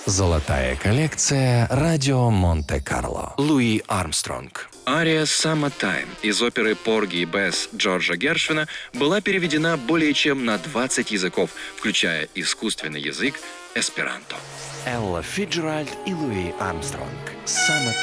Золотая коллекция «Радио Монте-Карло». Луи Армстронг. Ария «Summertime» из оперы «Порги и Бесс» Джорджа Гершвина была переведена более чем на 20 языков, включая искусственный язык эсперанто. Элла Фиджеральд и Луи Армстронг.